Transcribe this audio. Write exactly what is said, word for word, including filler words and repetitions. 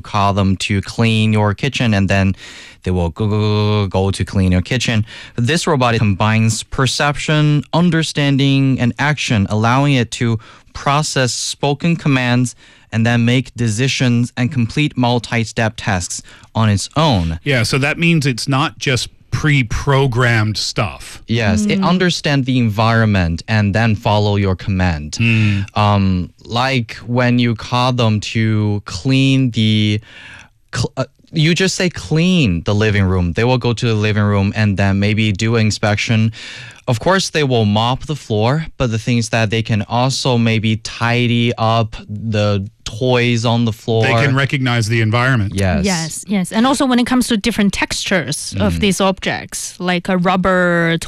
call them to clean your kitchen, and then they will go, go, go, go to clean your kitchen. This robot combines perception, understanding, and action, allowing it to process spoken commands and then make decisions and complete multi-step tasks on its own. Yeah, so that means it's not just pre-programmed stuff. Yes, it understands the environment and then follow your command. Mm. Um, like when you call them to clean the... Cl- uh, you just say clean the living room. They will go to the living room and then maybe do an inspection. Of course, they will mop the floor, but the thing is that they can also maybe tidy up the toys on the floor. They can recognize the environment. Yes. Yes, yes. And also when it comes to different textures of these objects, like a rubber